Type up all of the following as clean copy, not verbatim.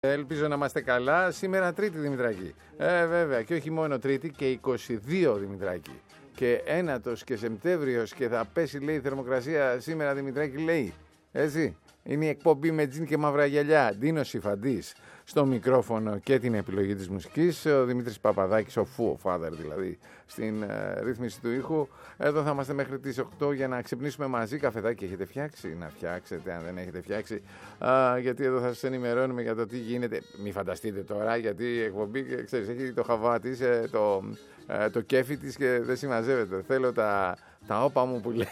Ελπίζω να είμαστε καλά. Σήμερα Τρίτη, Δημητράκη. Βέβαια. Και όχι μόνο Τρίτη, και 22, Δημητράκη. Και ένατος και Σεπτέμβριος και θα πέσει, λέει, η θερμοκρασία σήμερα, Δημητράκη, λέει. Έτσι. Είναι η εκπομπή με τζιν και μαύρα γυαλιά. Ντίνος Σιφαντής στο μικρόφωνο και την επιλογή της μουσικής. Ο Δημήτρης Παπαδάκης, ο father δηλαδή, στην ρύθμιση του ήχου. Εδώ θα είμαστε μέχρι τις 8 για να ξυπνήσουμε μαζί. Καφεδάκι έχετε φτιάξει? Να φτιάξετε, αν δεν έχετε φτιάξει. Γιατί εδώ θα σας ενημερώνουμε για το τι γίνεται. Μην φανταστείτε τώρα, γιατί η εκπομπή, ξέρεις, έχει το χαβά της, το κέφι της και δεν συμμαζεύεται. Θέλω τα όπα μου που λέει.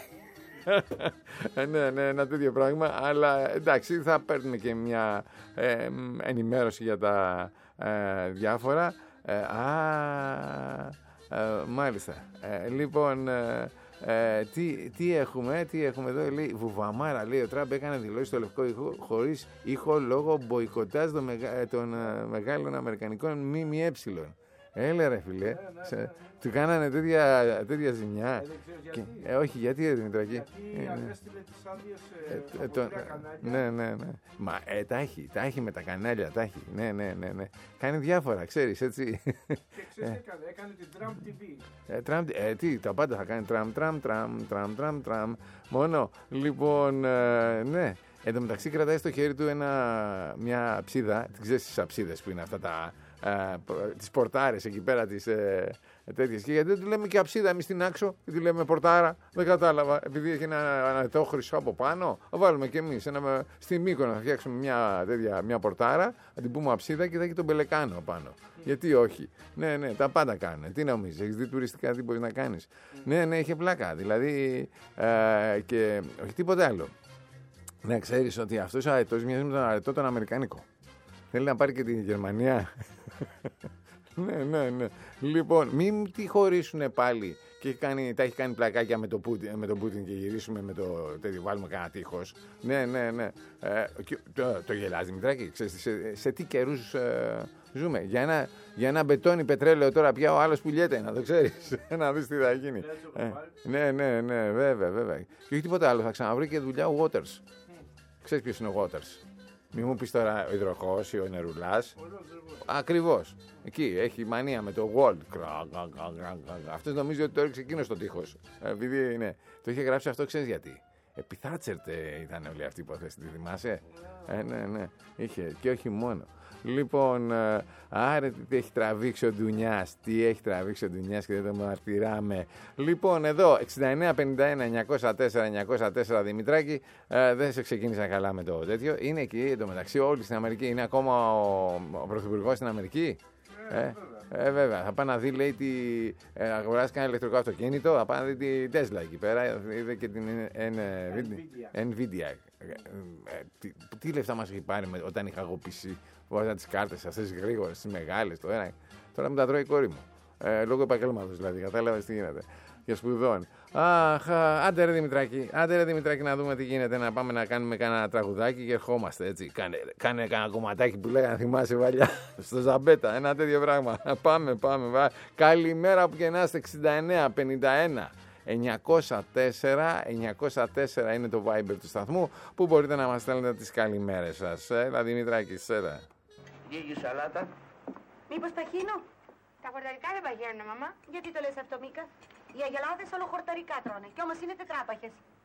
Ναι, ένα τέτοιο πράγμα. Αλλά εντάξει, θα παίρνουμε και μια ενημέρωση για τα διάφορα. Μάλιστα. Λοιπόν, τι έχουμε εδώ? Λέει, Βουβαμάρα, λέει, ο Τραμπ έκανε δηλώσεις στο Λευκό Ήχο χωρίς ήχο λόγω μποϊκοτάζ των μεγάλων αμερικανικών ΜΜΕ. Έλε ρε φίλε, του κάνανε τέτοια ζημιά. Όχι, γιατί Δημητράκη? Γιατί ανέστηλε τις άδειες Ναι. Μα τα έχει με τα κανάλια, τα έχει. Ναι. Κάνει διάφορα, ξέρεις, έτσι. Και ξέρεις έκανε την Trump TV. Τι, τα πάντα θα κάνει. Τραμ. Μόνο, λοιπόν, ναι. Εν τω μεταξύ κρατάει στο χέρι του μια ψίδα. Ξέρεις τις αψίδες που είναι αυτά τις πορτάρες εκεί πέρα, τις τέτοιες. Και γιατί δεν του λέμε και αψίδα εμείς στην άξο, και του λέμε πορτάρα? Δεν κατάλαβα. Επειδή έχει ένα ετώ χρυσό από πάνω, θα βάλουμε και εμείς στη Μύκονο, θα φτιάξουμε μια πορτάρα, θα την πούμε αψίδα και θα έχει τον πελεκάνο απάνω. Γιατί όχι? Ναι, τα πάντα κάνουν. Τι νομίζεις, έχεις δει τουριστικά τι μπορείς να κάνεις? Ναι, είχε πλάκα. Δηλαδή, και όχι τίποτα άλλο. Να ξέρεις ότι αυτός ο αρετός μοιάζει με τον αρετό τον αμερικάνικο. Θέλει να πάρει και την Γερμανία. Ναι. Λοιπόν, μην τη χωρίσουν πάλι και τα έχει κάνει πλακάκια με τον Πούτιν και γυρίσουμε με το τέτοιο, βάλουμε κανένα τείχος. Ναι. Το γελάς, Δημητράκη? Ξέρεις σε τι καιρούς ζούμε? Για ένα μπετόνι πετρέλαιο τώρα πια ο άλλος πουλιέται, να το ξέρεις. Να δεις τι θα γίνει. Ναι, βέβαια. Και όχι τίποτα άλλο, θα ξαναβρει και δουλειά ο Waters. Ξέρεις ποιος είναι ο Waters? Μη μου πεις τώρα ο υδροχός ή ο νερουλάς. Ακριβώς. Εκεί έχει μανία με το World. Αυτός νομίζει ότι το έριξε εκείνο στο τείχος. Επειδή ναι. Το είχε γράψει αυτό, ξέρεις γιατί? Επί Θάτσερ ήταν όλη αυτή η υπόθεση. Τη θυμάσαι? Ναι. Είχε και όχι μόνο. Λοιπόν, άρα τι έχει τραβήξει ο Ντουνιάς. Και δεν το μαρτυράμε. Λοιπόν, εδώ 69-51-904-904 Δημητράκη. Δεν σε ξεκίνησα καλά με το τέτοιο. Είναι εκεί εντωμεταξύ όλοι στην Αμερική. Είναι ακόμα ο πρωθυπουργός στην Αμερική. Βέβαια. Θα πάει να δει, λέει, αγοράσει κανένα ηλεκτρικό αυτοκίνητο. Θα πάει να δει τη Tesla εκεί πέρα. Είδε και την Nvidia. Τι λεφτά μας έχει πάρει όταν είχα εγώ PC. Βάζα τις κάρτες αυτές γρήγορες, τις μεγάλες. Τώρα μου τα τρώει η κόρη μου. Λόγω επαγγέλματος δηλαδή. Κατάλαβες τι γίνεται? Και σπουδών. Άντε ρε Δημητράκη, να δούμε τι γίνεται. Να πάμε να κάνουμε κανένα τραγουδάκι και ερχόμαστε, έτσι. Κάνε κανένα κομματάκι που λέγανε, θυμάσαι παλιά, στο Ζαμπέτα. Ένα τέτοιο πράγμα. Πάμε. Καλημέρα που και να είστε. 69-51. 904 είναι το Viber του σταθμού που μπορείτε να μας στέλνετε τις καλημέρες σας. Δημητράκη, σέρα. Λίγη σαλάτα. Μήπως ταχύνω? Τα χορταρικά δεν παγαίνουν, μαμά. Γιατί το λες αυτό, Μίκα? Οι αγελάδες όλο χορταρικά τρώνε κι όμως είναι τετράπαχες.